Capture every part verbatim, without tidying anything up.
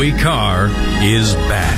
Howie Carr is back.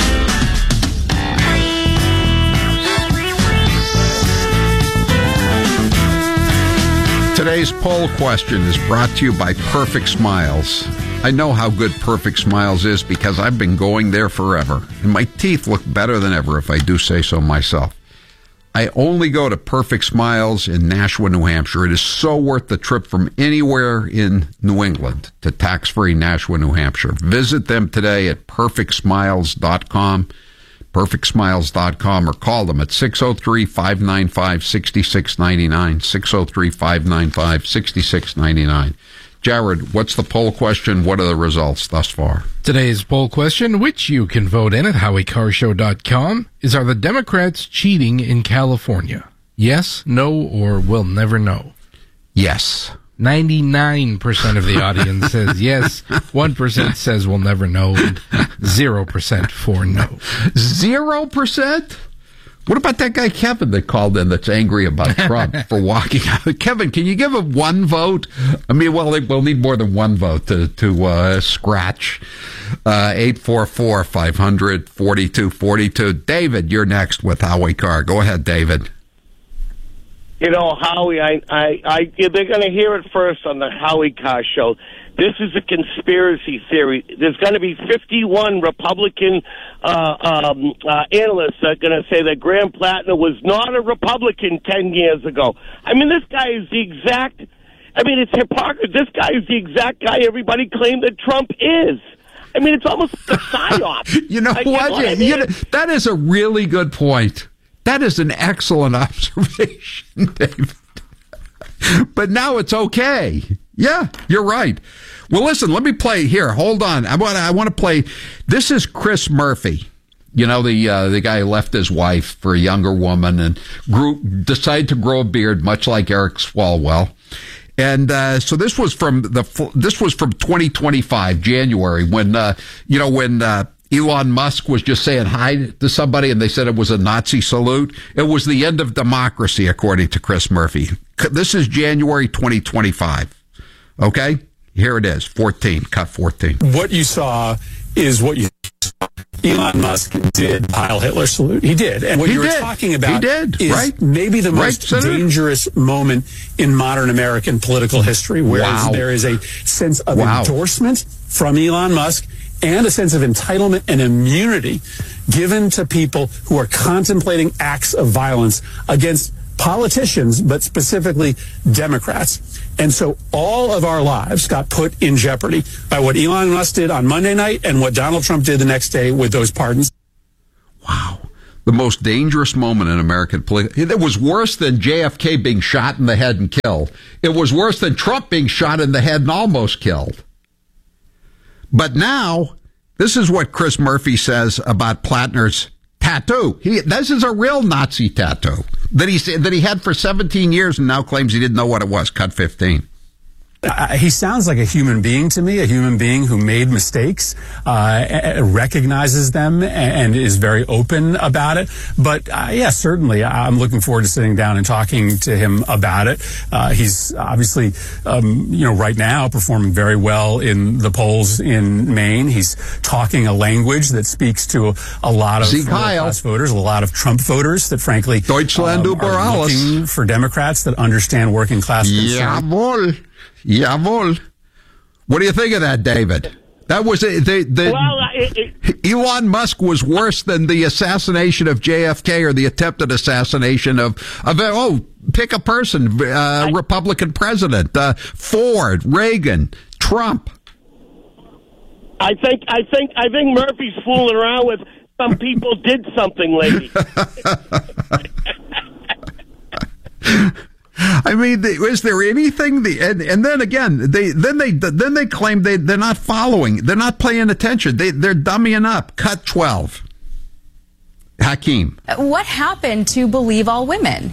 Today's poll question is brought to you by Perfect Smiles. I know how good Perfect Smiles is because I've been going there forever, and my teeth look better than ever if I do say so myself. I only go to Perfect Smiles in Nashua, New Hampshire. It is so worth the trip from anywhere in New England to tax-free Nashua, New Hampshire. Visit them today at perfect smiles dot com, perfect smiles dot com, or call them at six oh three, five nine five, six six nine nine, six oh three, five nine five, six six nine nine. Jared, what's the poll question? What are the results thus far? Today's poll question, which you can vote in at howie carr show dot com, is: are the Democrats cheating in California? Yes, no, or we'll never know. Yes. ninety-nine percent of the audience says yes, one percent says we'll never know, and zero percent for no. Zero percent? What about that guy Kevin that called in that's angry about Trump for walking out? Kevin, can you give him one vote? I mean, well, we'll need more than one vote to, to uh, scratch. Uh, eight four four, five hundred, forty-two forty-two. David, you're next with Howie Carr. Go ahead, David. You know, Howie, I, I, I, they're going to hear it first on the Howie Carr show. This is a conspiracy theory. There's going to be fifty-one Republican uh, um, uh, analysts that are going to say that Graham Plattner was not a Republican ten years ago. I mean, this guy is the exact, I mean, it's hypocrisy. This guy is the exact guy everybody claimed that Trump is. I mean, it's almost a psyop. You know like, what? You know, I mean, you know, that is a really good point. That is an excellent observation, David. But now it's okay. Yeah, you're right. Well, listen, let me play here. Hold on. I want I want to play. This is Chris Murphy. You know, the uh, the guy who left his wife for a younger woman and grew decided to grow a beard, much like Eric Swalwell. And uh, so this was from the this was from twenty twenty-five, January, when uh, you know when uh, Elon Musk was just saying hi to somebody, and they said it was a Nazi salute. It was the end of democracy, according to Chris Murphy. This is January twenty twenty-five. Okay, here it is. fourteen, cut fourteen. What you saw is what you saw. Elon Musk did Heil Hitler salute. He did. And what he you were did. talking about he did. is right. maybe the most right, dangerous moment in modern American political history, where wow. there is a sense of wow. endorsement from Elon Musk and a sense of entitlement and immunity given to people who are contemplating acts of violence against politicians, but specifically Democrats. And so all of our lives got put in jeopardy by what Elon Musk did on Monday night and what Donald Trump did the next day with those pardons. Wow. The most dangerous moment in American politics. It was worse than J F K being shot in the head and killed. It was worse than Trump being shot in the head and almost killed. But now, this is what Chris Murphy says about Plattner's tattoo. He, this is a real Nazi tattoo that he that he had for seventeen years and now claims he didn't know what it was. Cut fifteen. Uh, he sounds like a human being to me, a human being who made mistakes, uh, recognizes them, and is very open about it. But uh, yeah, certainly, I'm looking forward to sitting down and talking to him about it. Uh, he's obviously, um, you know, right now performing very well in the polls in Maine. He's talking a language that speaks to a, a lot of class voters, a lot of Trump voters that, frankly, Deutschland um, are looking for Democrats that understand working class concerns. Jawohl. Jawohl. What do you think of that, David? That was a, the, the well, it, it, Elon Musk was worse than the assassination of J F K or the attempted assassination of, of oh, pick a person, uh, I, Republican president, uh, Ford, Reagan, Trump. I think, I think, I think Murphy's fooling around with some people did something, lady. I mean, is there anything? The and, and then again, they then they then they claim they they're not following, they're not paying attention. They they're dummying up. Cut twelve. Hakeem, what happened to Believe All Women?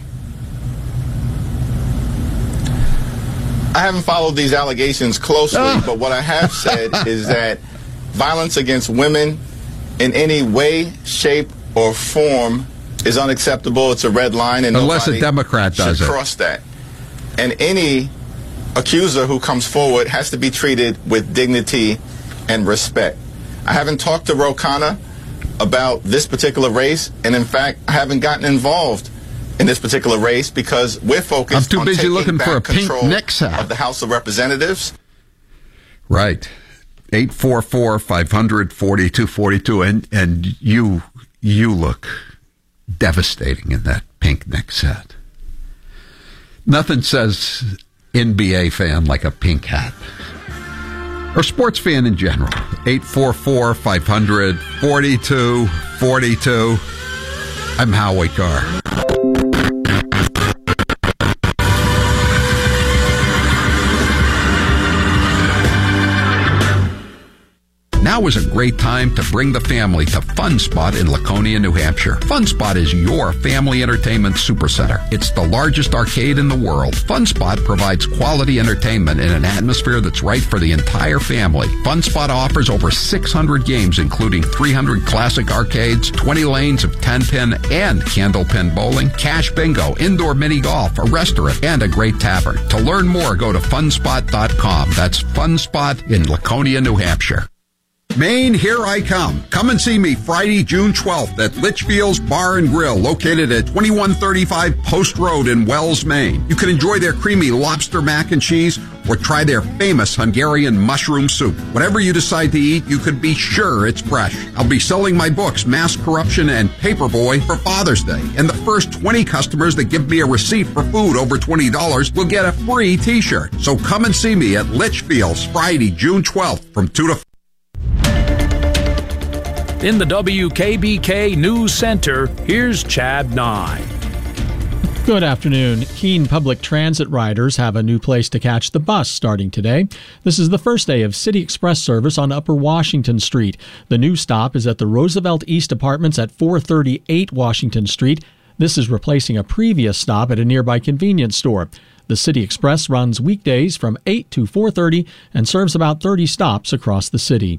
I haven't followed these allegations closely, oh. but what I have said is that violence against women in any way, shape, or form is unacceptable. It's a red line, and unless a Democrat does should it. cross that. And any accuser who comes forward has to be treated with dignity and respect. I haven't talked to Ro Khanna about this particular race, and in fact, I haven't gotten involved in this particular race because we're focused I'm too on busy taking looking back for a pink control neck hat. of the House of Representatives. Right. eight four four, five hundred, forty-two forty-two. And, and you, you look devastating in that pink neck set. Nothing says N B A fan like a pink hat. Or sports fan in general. eight four four, five hundred, forty-two forty-two. I'm Howie Carr. Now is a great time to bring the family to Fun Spot in Laconia, New Hampshire. Fun Spot is your family entertainment supercenter. It's the largest arcade in the world. Fun Spot provides quality entertainment in an atmosphere that's right for the entire family. Fun Spot offers over six hundred games, including three hundred classic arcades, twenty lanes of ten-pin and candlepin bowling, cash bingo, indoor mini golf, a restaurant, and a great tavern. To learn more, go to fun spot dot com. That's Fun Spot in Laconia, New Hampshire. Maine, here I come. Come and see me Friday, June twelfth at Litchfield's Bar and Grill, located at twenty-one thirty-five Post Road in Wells, Maine. You can enjoy their creamy lobster mac and cheese or try their famous Hungarian mushroom soup. Whatever you decide to eat, you can be sure it's fresh. I'll be selling my books, Mass Corruption and Paperboy, for Father's Day. And the first twenty customers that give me a receipt for food over twenty dollars will get a free t-shirt. So come and see me at Litchfield's Friday, June twelfth from two to four. In the W K B K News Center, here's Chad Nye. Good afternoon. Keene Public Transit riders have a new place to catch the bus starting today. This is the first day of City Express service on Upper Washington Street. The new stop is at the Roosevelt East Apartments at four thirty-eight Washington Street. This is replacing a previous stop at a nearby convenience store. The City Express runs weekdays from eight to four thirty and serves about thirty stops across the city.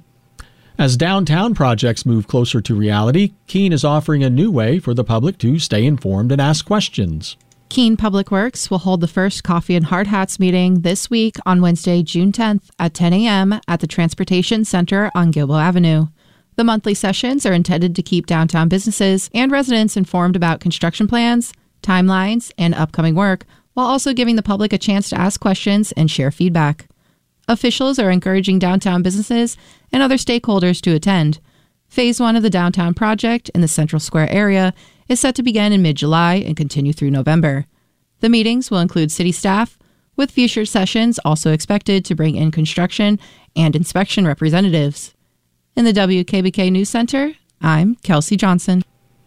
As downtown projects move closer to reality, Keene is offering a new way for the public to stay informed and ask questions. Keene Public Works will hold the first Coffee and Hard Hats meeting this week on Wednesday, June tenth at ten a.m. at the Transportation Center on Gilboa Avenue. The monthly sessions are intended to keep downtown businesses and residents informed about construction plans, timelines, and upcoming work, while also giving the public a chance to ask questions and share feedback. Officials are encouraging downtown businesses and other stakeholders to attend. Phase one of the downtown project in the Central Square area is set to begin in mid-July and continue through November. The meetings will include city staff, with future sessions also expected to bring in construction and inspection representatives. In the W K B K News Center, I'm Kelsey Johnson.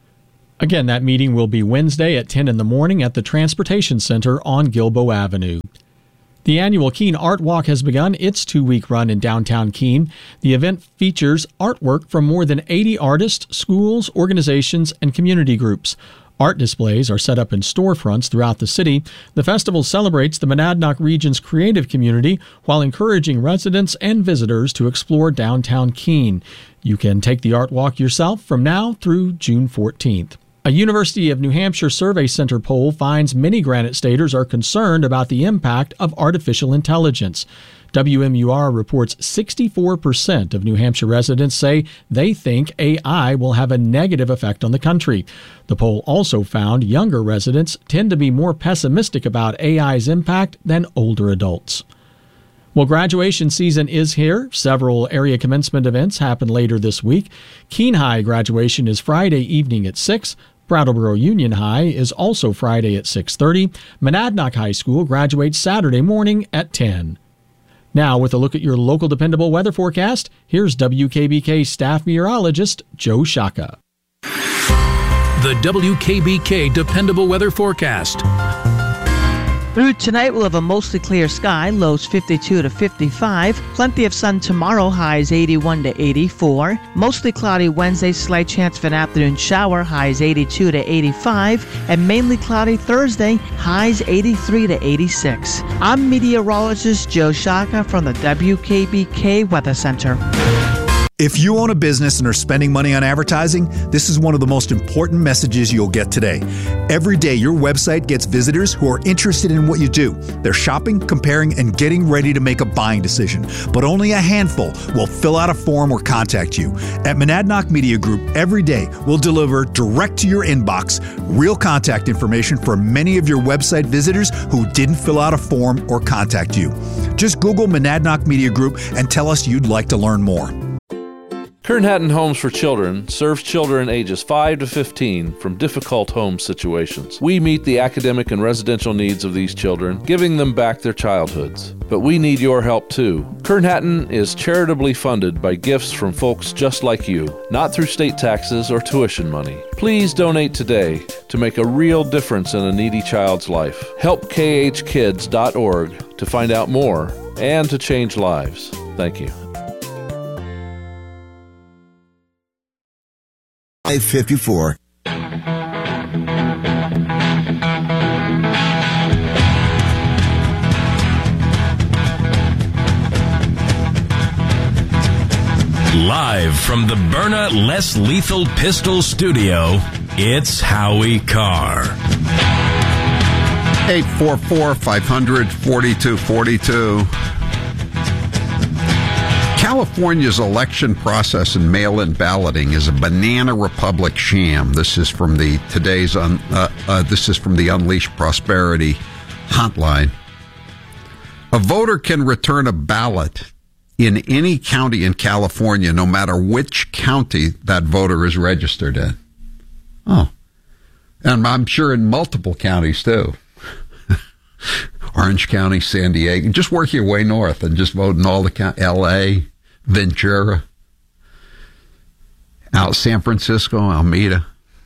Again, that meeting will be Wednesday at ten in the morning at the Transportation Center on Gilboa Avenue. The annual Keene Art Walk has begun its two-week run in downtown Keene. The event features artwork from more than eighty artists, schools, organizations, and community groups. Art displays are set up in storefronts throughout the city. The festival celebrates the Monadnock region's creative community while encouraging residents and visitors to explore downtown Keene. You can take the Art Walk yourself from now through June fourteenth. A University of New Hampshire Survey Center poll finds many Granite Staters are concerned about the impact of artificial intelligence. W M U R reports sixty-four percent of New Hampshire residents say they think A I will have a negative effect on the country. The poll also found younger residents tend to be more pessimistic about A I's impact than older adults. Well, graduation season is here. Several area commencement events happen later this week. Keene High graduation is Friday evening at six. Brattleboro Union High is also Friday at six thirty. Monadnock High School graduates Saturday morning at ten. Now, with a look at your local dependable weather forecast, here's W K B K staff meteorologist Joe Shaka. The W K B K Dependable Weather Forecast. Through tonight, we'll have a mostly clear sky, lows fifty-two to fifty-five. Plenty of sun tomorrow, highs eighty-one to eighty-four. Mostly cloudy Wednesday, slight chance of an afternoon shower, highs eighty-two to eighty-five. And mainly cloudy Thursday, highs eighty-three to eighty-six. I'm meteorologist Joe Shaka from the W K B K Weather Center. If you own a business and are spending money on advertising, this is one of the most important messages you'll get today. Every day, your website gets visitors who are interested in what you do. They're shopping, comparing, and getting ready to make a buying decision. But only a handful will fill out a form or contact you. At Monadnock Media Group, every day, we'll deliver direct to your inbox real contact information for many of your website visitors who didn't fill out a form or contact you. Just Google Monadnock Media Group and tell us you'd like to learn more. Kern Hatton Homes for Children serves children ages five to fifteen from difficult home situations. We meet the academic and residential needs of these children, giving them back their childhoods. But we need your help too. Kern Hatton is charitably funded by gifts from folks just like you, not through state taxes or tuition money. Please donate today to make a real difference in a needy child's life. help k h kids dot org to find out more and to change lives. Thank you. five fifty-four. Live from the Byrna Less Lethal Pistol Studio, it's Howie Carr. eight four four, five hundred, forty-two forty-two. California's election process and mail-in balloting is a banana republic sham. This is from the today's un, uh, uh, this is from the Unleash Prosperity hotline. A voter can return a ballot in any county in California, no matter which county that voter is registered in. Oh, and I'm sure in multiple counties too. Orange County, San Diego. Just work your way north and just vote in all the counties. L A, Ventura, out San Francisco, Alameda.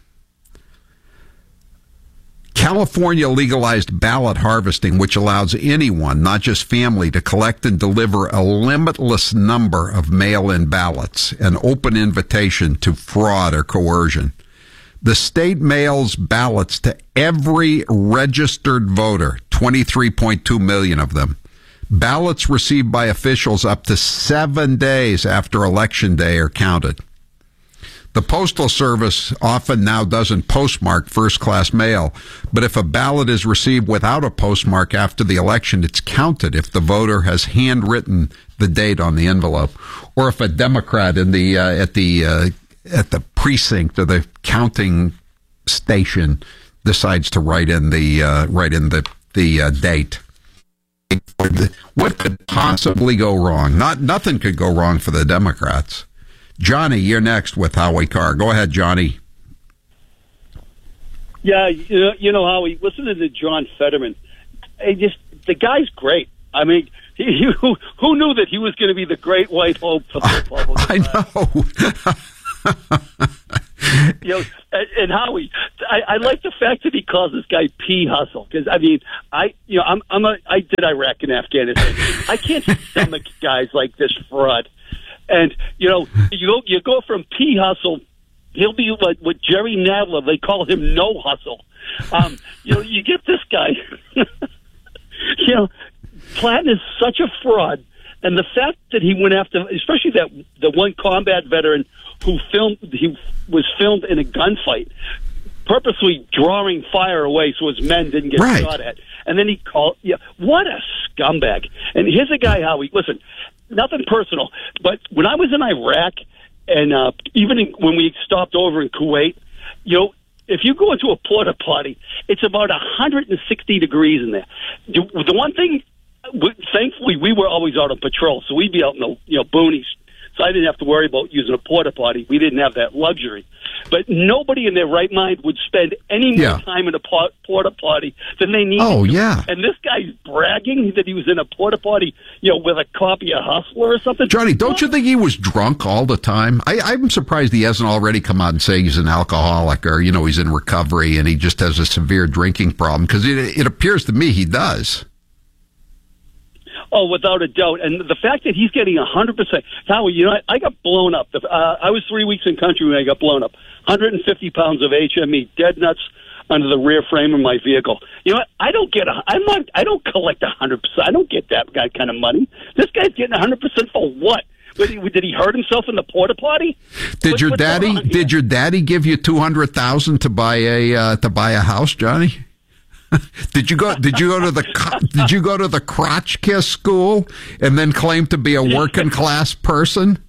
California legalized ballot harvesting, which allows anyone, not just family, to collect and deliver a limitless number of mail-in ballots, an open invitation to fraud or coercion. The state mails ballots to every registered voter, twenty-three point two million of them. Ballots received by officials up to seven days after Election Day are counted. The Postal Service often now doesn't postmark first-class mail, but if a ballot is received without a postmark after the election, it's counted if the voter has handwritten the date on the envelope, or if a Democrat in the uh, at the uh, at the precinct or the counting station decides to write in the uh, write in the the uh, date. What could possibly go wrong? Not nothing could go wrong for the Democrats. Johnny, you're next with Howie Carr. Go ahead, Johnny. Yeah, you know, you know Howie, listening to John Fetterman, he just the guy's great. I mean, he, he, who, who knew that he was going to be the great white hope for the Republicans? I know. You know, and, and Howie, I, I like the fact that he calls this guy P. Hustle, because I mean, I you know, I'm I'm a I did Iraq and Afghanistan. I can't stomach guys like this fraud, and you know, you go you go from P. Hustle, he'll be like with Jerry Nadler. They call him No Hustle. Um, you know, you get this guy. You know, Platten is such a fraud, and the fact that he went after, especially that the one combat veteran who filmed, he was filmed in a gunfight, purposely drawing fire away so his men didn't get right. shot at. And then he called, yeah, what a scumbag. And here's a guy, Howie, listen, nothing personal, but when I was in Iraq, and uh, even in, when we stopped over in Kuwait, you know, if you go into a porta potty, it's about one hundred sixty degrees in there. The one thing, thankfully, we were always out on patrol, so we'd be out in the you know boonies. So I didn't have to worry about using a porta potty. We didn't have that luxury. But nobody in their right mind would spend any more yeah. time in a porta potty than they needed. Oh, to. yeah. And this guy's bragging that he was in a porta potty, you know, with a copy of Hustler or something. Johnny, don't you think he was drunk all the time? I, I'm surprised he hasn't already come out and say he's an alcoholic or, you know, he's in recovery and he just has a severe drinking problem, because it, it appears to me he does. Oh, without a doubt. And the fact that he's getting one hundred percent. Howie, you know, I, I got blown up. Uh, I was three weeks in country when I got blown up. one hundred fifty pounds of H M E, dead nuts under the rear frame of my vehicle. You know what? I don't get a, I'm not, I don't collect one hundred percent. I don't get that guy kind of money. This guy's getting one hundred percent for what? Did he, did he hurt himself in the porta potty? Did what, your daddy? Did your daddy give you two hundred thousand to buy a uh, to buy a house, Johnny? Did you go? Did you go to the? Did you go to the crotch kiss school and then claim to be a working class person?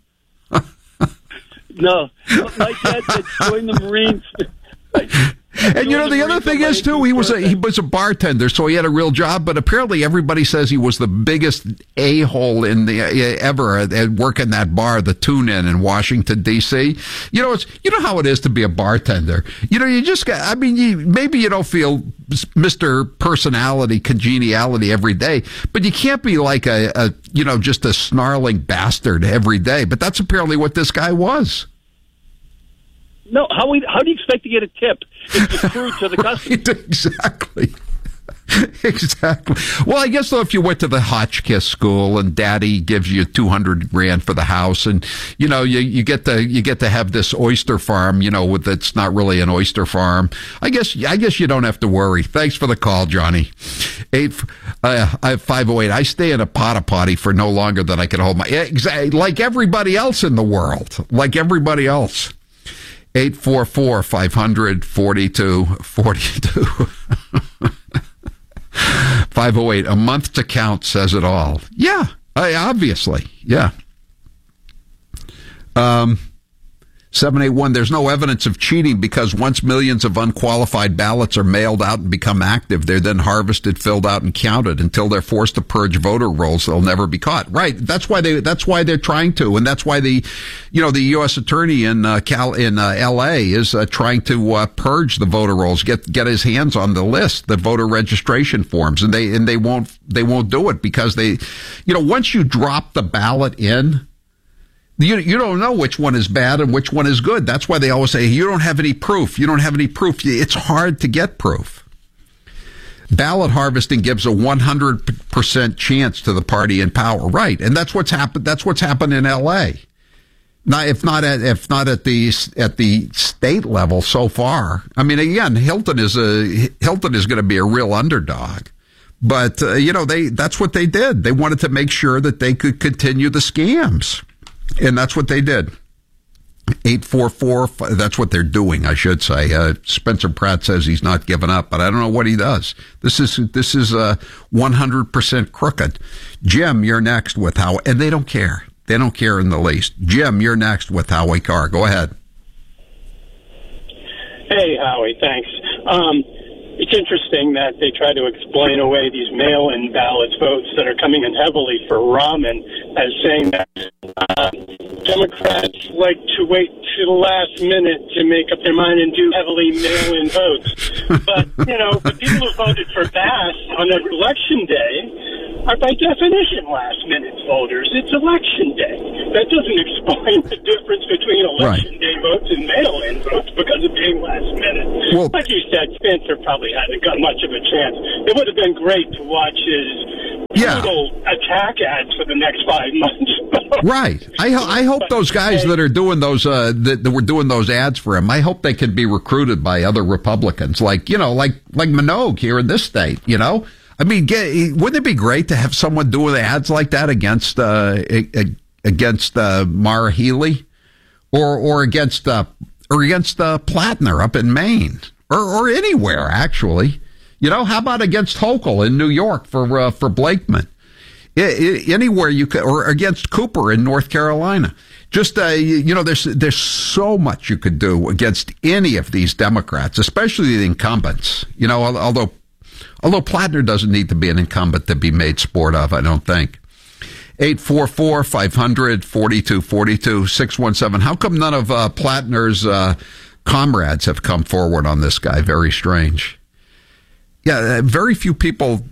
No, my dad said join the Marines. And you know the other thing is too, he was a he was a bartender, so he had a real job. But apparently, everybody says he was the biggest a hole in the uh, ever at, at working that bar, the Tune In in Washington D C. You know, it's you know how it is to be a bartender. You know, you just got. I mean, you, maybe you don't feel Mister Personality, congeniality every day, but you can't be like a, a you know just a snarling bastard every day. But that's apparently what this guy was. No, how we, how do you expect to get a tip if you crew to the customer? Right, exactly. Exactly. Well, I guess, though, if you went to the Hotchkiss school and Daddy gives you two hundred grand for the house, and you know you, you get to you get to have this oyster farm, you know, with it's not really an oyster farm. I guess I guess you don't have to worry. Thanks for the call, Johnny. Eight, uh, I have five oh eight. I stay in a porta potty for no longer than I can hold my exactly like everybody else in the world, like everybody else. eight four four, five hundred, forty-two forty-two. five oh eight, a month to count says it all. Yeah, I, obviously. Yeah. Um, seven eight one, there's no evidence of cheating because once millions of unqualified ballots are mailed out and become active, they're then harvested, filled out, and counted. Until they're forced to purge voter rolls, they'll never be caught. Right. That's why they. That's why they're trying to, and that's why the, you know, the U S attorney in uh, Cal in uh, L A is uh, trying to uh, purge the voter rolls, get get his hands on the list, the voter registration forms, and they and they won't they won't do it because they, you know, once you drop the ballot in. You, you don't know which one is bad and which one is good. That's why they always say, you don't have any proof. You don't have any proof. It's hard to get proof. Ballot harvesting gives a one hundred percent chance to the party in power. Right. And that's what's happened. That's what's happened in L A. Now, if not at, if not at the, at the state level so far. I mean, again, Hilton is a, Hilton is going to be a real underdog. But, uh, you know, they, that's what they did. They wanted to make sure that they could continue the scams. And that's what they did. eight four four, that's what they're doing, I should say. Uh, Spencer Pratt says he's not giving up, but I don't know what he does. This is this is uh, one hundred percent crooked. Jim, you're next with Howie. And they don't care. They don't care in the least. Jim, you're next with Howie Carr. Go ahead. Hey, Howie, thanks. Um, it's interesting that they try to explain away these mail-in ballots votes that are coming in heavily for Rahman as saying that uh, Democrats like to wait to the last minute to make up their mind and do heavily mail-in votes. But, you know, the people who voted for Bass on election day are by definition last-minute voters. It's election day. That doesn't explain the difference between election right. day votes and mail-in votes because of being last-minute. Well, like you said, Spencer probably hasn't got much of a chance. It would have been great to watch his yeah. brutal attack ads for the next five months. Right. I I hope those guys that are doing those uh that, that were doing those ads for him, I hope they can be recruited by other Republicans, like you know, like like Minogue here in this state. You know, I mean, get, wouldn't it be great to have someone doing ads like that against uh against uh, Mara Healey, or or against uh, or against uh, Plattner up in Maine, or or anywhere actually. You know, how about against Hochul in New York for uh, for Blakeman? I, I, anywhere you could, or against Cooper in North Carolina. Just uh, you, you know, there's there's so much you could do against any of these Democrats, especially the incumbents. You know, although although Plattner doesn't need to be an incumbent to be made sport of, I don't think. eight four four, five hundred, forty-two forty-two, six one seven. How come none of uh, Plattner's uh, comrades have come forward on this guy? Very strange. Yeah, very few people,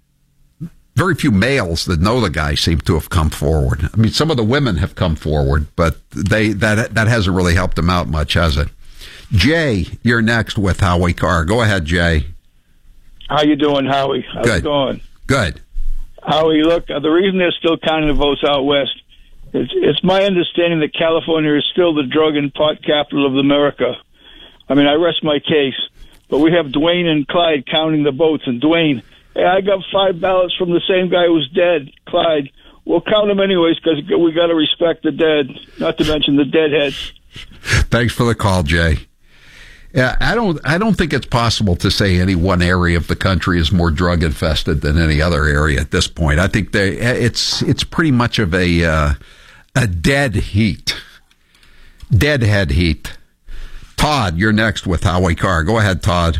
very few males that know the guy seem to have come forward. I mean, some of the women have come forward, but they that that hasn't really helped them out much, has it? Jay, you're next with Howie Carr. Go ahead, Jay. How you doing, Howie? How's Good. it going? Good. Howie, look, the reason they're still counting the votes out west, is it's my understanding that California is still the drug and pot capital of America. I mean, I rest my case. But we have Dwayne and Clyde counting the votes. And Dwayne, hey, I got five ballots from the same guy who's dead, Clyde. we'll count them anyways because we got to respect the dead, not to mention the deadheads. Thanks for the call, Jay. Yeah, I don't. I don't think it's possible to say any one area of the country is more drug infested than any other area at this point. I think they, it's it's pretty much of a uh, a dead heat, deadhead heat. Todd, you're next with Howie Carr. Go ahead, Todd.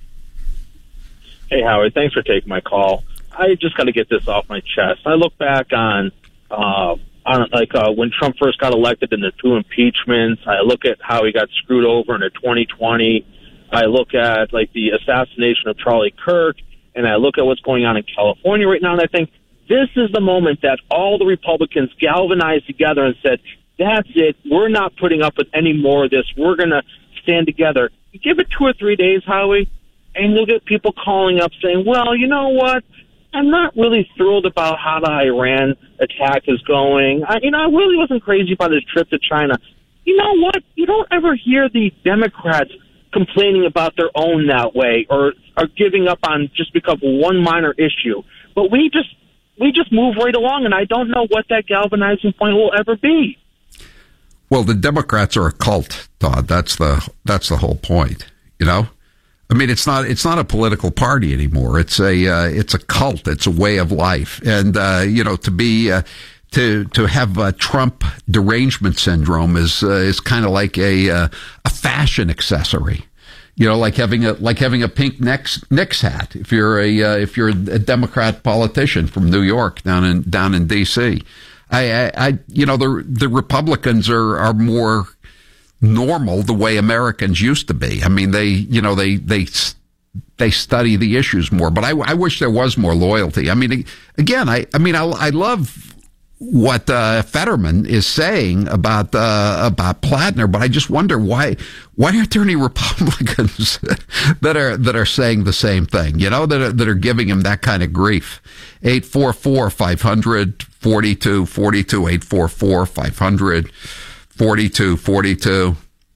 Hey, Howie. Thanks for taking my call. I just got to get this off my chest. I look back on. Uh, On, like uh, when Trump first got elected in the two impeachments, I look at how he got screwed over in the twenty twenty. I look at like the assassination of Charlie Kirk, and I look at what's going on in California right now, and I think this is the moment that all the Republicans galvanized together and said, "That's it. We're not putting up with any more of this. We're going to stand together." You give it two or three days, Howie, and you'll get people calling up saying, "Well, you know what? I'm not really thrilled about how the Iran attack is going. I, you know, I really wasn't crazy about his trip to China." You know what? You don't ever hear the Democrats complaining about their own that way or are giving up on just because of one minor issue. But we just we just move right along, and I don't know what that galvanizing point will ever be. Well, the Democrats are a cult, Todd. That's the that's the whole point. You know. I mean, it's not it's not a political party anymore. It's a uh, it's a cult. It's a way of life. And uh, you know, to be uh, to to have uh, Trump derangement syndrome is uh, is kind of like a uh, a fashion accessory. You know, like having a like having a pink Knicks Knicks hat. If you're a uh, if you're a Democrat politician from New York down in down in D C, I, I, I you know the the Republicans are are more normal the way Americans used to be. I mean, they, you know, they, they, they study the issues more, but I, I wish there was more loyalty. I mean, again, I, I mean, I, I love what, uh, Fetterman is saying about, uh, about Platner, but I just wonder why, why aren't there any Republicans that are, that are saying the same thing, you know, that are, that are giving him that kind of grief? eight four four, five hundred, forty-two forty-two, eight four four, five hundred, forty-two forty-two.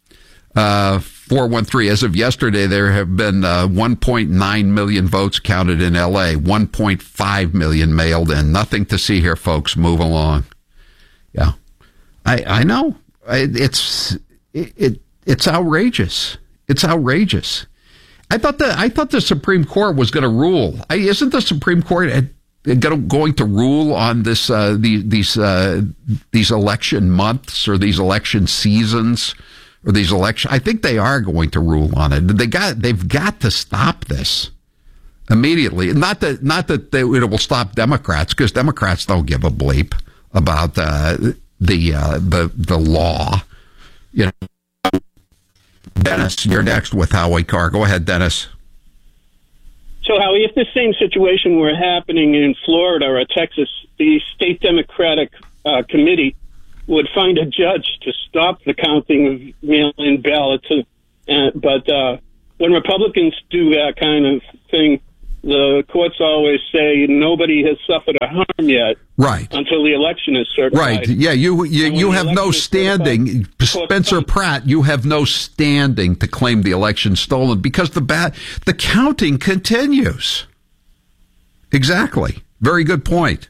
Uh, four one three. As of yesterday, there have been uh, one point nine million votes counted in L A, one point five million mailed in. Nothing to see here, folks. Move along. Yeah. I I know. It's it, it it's outrageous. It's outrageous. I thought the I thought the Supreme Court was going to rule. I, isn't the Supreme Court going to rule on this uh, the, these uh, these election months or these election seasons or these election? I think they are going to rule on it. They got they've got to stop this immediately. Not that not that they, it will stop Democrats, because Democrats don't give a bleep about uh, the uh, the the law. You know, Dennis, you're next with Howie Carr. Go ahead, Dennis. So, Howie, if the same situation were happening in Florida or Texas, the state Democratic uh, committee would find a judge to stop the counting of mail-in ballots. Uh, but uh, when Republicans do that kind of thing, the courts always say nobody has suffered a harm yet, right? Until the election is certified. Right? Yeah, you you, you have no standing, Spencer Pratt. You have no standing to claim the election stolen because the bat the counting continues. Exactly. Very good point.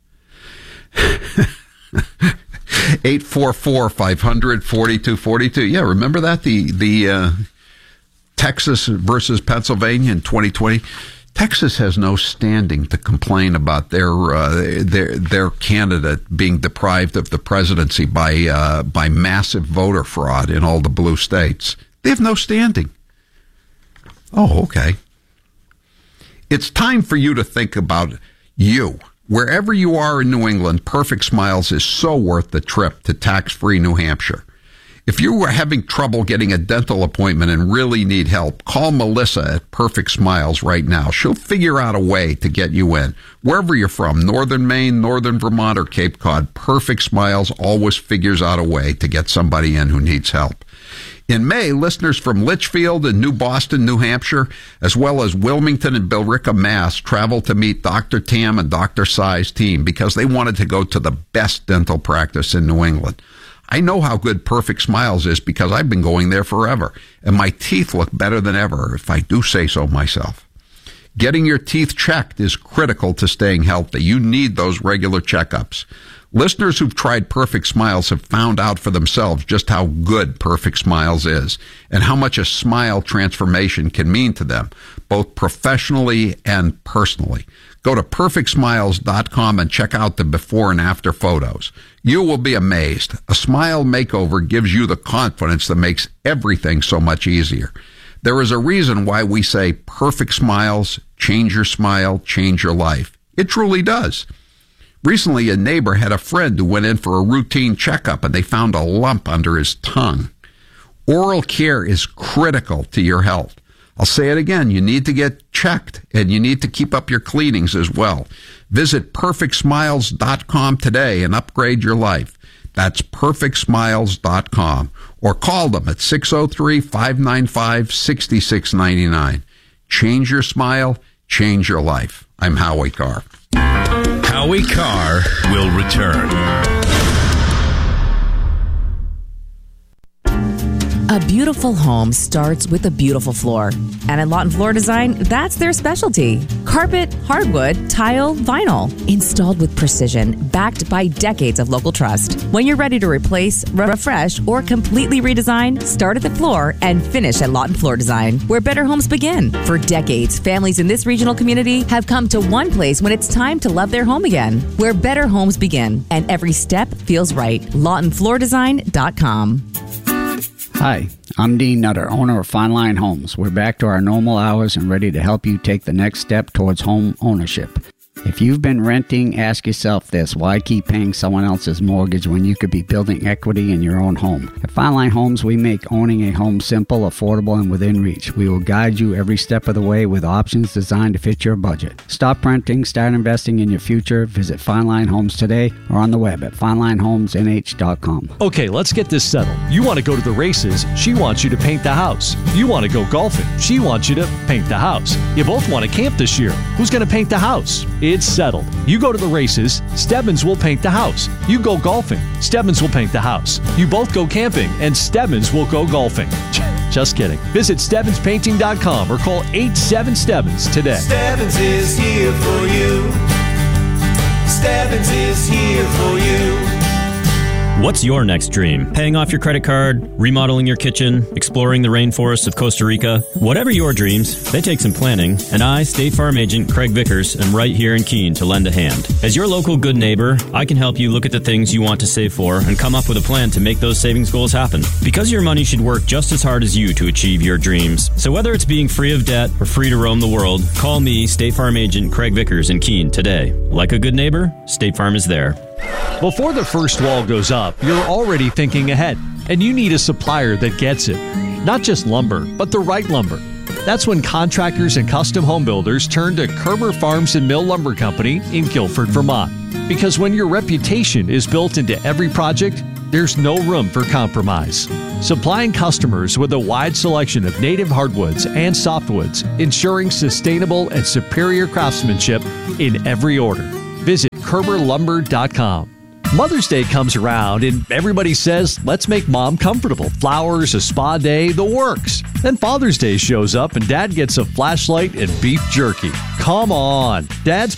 Eight four four five hundred forty two forty two. Yeah, remember that the the uh, Texas versus Pennsylvania in twenty twenty. Texas has no standing to complain about their uh, their their candidate being deprived of the presidency by uh, by massive voter fraud in all the blue states. They have no standing. Oh, okay. It's time for you to think about you. Wherever you are in New England, Perfect Smiles is so worth the trip to tax-free New Hampshire. If you are having trouble getting a dental appointment and really need help, call Melissa at Perfect Smiles right now. She'll figure out a way to get you in. Wherever you're from, Northern Maine, Northern Vermont, or Cape Cod, Perfect Smiles always figures out a way to get somebody in who needs help. In May, listeners from Litchfield and New Boston, New Hampshire, as well as Wilmington and Billerica, Mass, traveled to meet Doctor Tam and Doctor Sai's team because they wanted to go to the best dental practice in New England. I know how good Perfect Smiles is because I've been going there forever, and my teeth look better than ever, if I do say so myself. Getting your teeth checked is critical to staying healthy. You need those regular checkups. Listeners who've tried Perfect Smiles have found out for themselves just how good Perfect Smiles is and how much a smile transformation can mean to them, both professionally and personally. Go to perfect smiles dot com and check out the before and after photos. You will be amazed. A smile makeover gives you the confidence that makes everything so much easier. There is a reason why we say Perfect Smiles, change your smile, change your life. It truly does. Recently, a neighbor had a friend who went in for a routine checkup and they found a lump under his tongue. Oral care is critical to your health. I'll say it again, you need to get checked and you need to keep up your cleanings as well. Visit perfect smiles dot com today and upgrade your life. That's perfect smiles dot com or call them at six oh three, five nine five, six six nine nine. Change your smile, change your life. I'm Howie Carr. Howie Carr will return. A beautiful home starts with a beautiful floor. And at Lawton Floor Design, that's their specialty. Carpet, hardwood, tile, vinyl. Installed with precision, backed by decades of local trust. When you're ready to replace, refresh, or completely redesign, start at the floor and finish at Lawton Floor Design, where better homes begin. For decades, families in this regional community have come to one place when it's time to love their home again, where better homes begin. And every step feels right. lawton floor design dot com. Hi, I'm Dean Nutter, owner of Fine Line Homes. We're back to our normal hours and ready to help you take the next step towards home ownership. If you've been renting, ask yourself this: why keep paying someone else's mortgage when you could be building equity in your own home? At Fine Line Homes, we make owning a home simple, affordable, and within reach. We will guide you every step of the way with options designed to fit your budget. Stop renting, start investing in your future. Visit Fine Line Homes today or on the web at fine line homes n h dot com. Okay, let's get this settled. You want to go to the races, she wants you to paint the house. You want to go golfing, she wants you to paint the house. You both want to camp this year. Who's going to paint the house? It's settled. You go to the races, Stebbins will paint the house. You go golfing, Stebbins will paint the house. You both go camping, and Stebbins will go golfing. Just kidding. Visit stebbins painting dot com or call eight seven Stebbins today. Stebbins is here for you. Stebbins is here for you. What's your next dream? Paying off your credit card, remodeling your kitchen, exploring the rainforests of Costa Rica? Whatever your dreams, they take some planning, and I, State Farm Agent Craig Vickers, am right here in Keene to lend a hand. As your local good neighbor, I can help you look at the things you want to save for and come up with a plan to make those savings goals happen. Because your money should work just as hard as you to achieve your dreams. So whether it's being free of debt or free to roam the world, call me, State Farm Agent Craig Vickers in Keene today. Like a good neighbor, State Farm is there. Before the first wall goes up, you're already thinking ahead, and you need a supplier that gets it. Not just lumber, but the right lumber. That's when contractors and custom home builders turn to Kerber Farms and Mill Lumber Company in Guilford, Vermont. Because when your reputation is built into every project, there's no room for compromise. Supplying customers with a wide selection of native hardwoods and softwoods, ensuring sustainable and superior craftsmanship in every order. Visit kerber lumber dot com. Mother's Day comes around and everybody says, let's make mom comfortable. Flowers, a spa day, the works. Then Father's Day shows up and dad gets a flashlight and beef jerky. Come on. Dad's